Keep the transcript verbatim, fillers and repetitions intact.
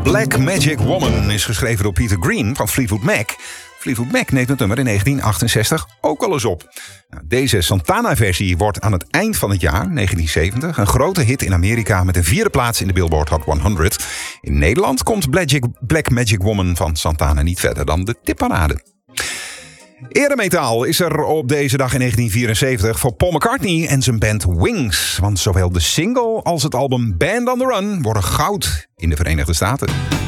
Black Magic Woman is geschreven door Peter Green van Fleetwood Mac. Fleetwood Mac neemt het nummer in negentien achtenzestig ook al eens op. Nou, deze Santana-versie wordt aan het eind van het jaar, negentien zeventig, een grote hit in Amerika met een vierde plaats in de Billboard Hot honderd. In Nederland komt Black Magic Woman van Santana niet verder dan de tipparade. Eremetaal is er op deze dag in negentien vierenzeventig voor Paul McCartney en zijn band Wings. Want zowel de single als het album Band on the Run worden goud in de Verenigde Staten.